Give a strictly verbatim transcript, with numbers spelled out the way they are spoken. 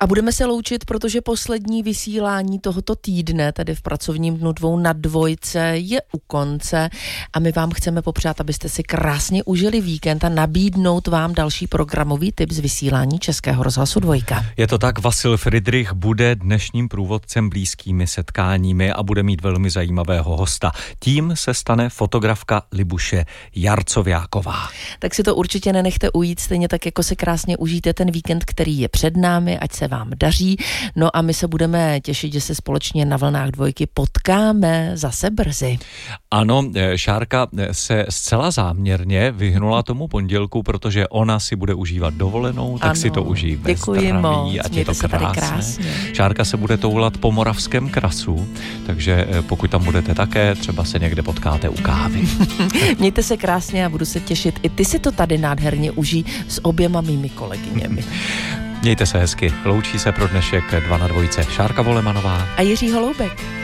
A budeme se loučit, protože poslední vysílání tohoto týdne, tedy v pracovním dnu dvou na dvojce, je u konce a my vám chceme popřát, abyste si krásně užili víkend a nabídnout vám další programový tip z vysílání Českého rozhlasu Dvojka. Je to tak, Vasil Fridrich bude dnešním průvodcem blízkými setkáními a bude mít velmi zajímavého hosta. Tím se stane fotografka Libuše Jarcověková. Tak si to určitě nenechte ujít, stejně tak, jako si krásně užijte ten víkend, který je před námi, ať se vám daří. No a my se budeme těšit, že se společně na vlnách Dvojky potkáme zase brzy. Ano, Šárka se zcela záměrně vyhnula tomu pondělku, protože ona si bude užívat dovolenou, tak ano, si to užij ve zdraví, moc, ať je to krásné. Šárka se bude toulat po moravském krasu, takže pokud tam budete také, třeba se někde potkáte u kávy. Mějte se krásně a budu se těšit. I ty si to tady nádherně užij s oběma mými kolegyněmi. Mějte se hezky. Loučí se pro dnešek dva na dvojce Šárka Volemanová a Jiří Holoubek.